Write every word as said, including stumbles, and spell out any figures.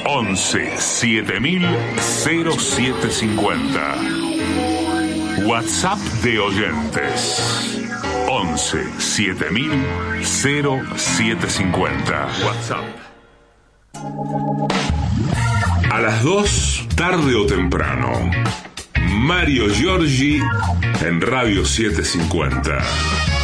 once siete mil cero siete cincuenta. WhatsApp de oyentes once siete mil cero siete cincuenta. WhatsApp. A las dos, tarde o temprano, Mario Giorgi en Radio setecientos cincuenta.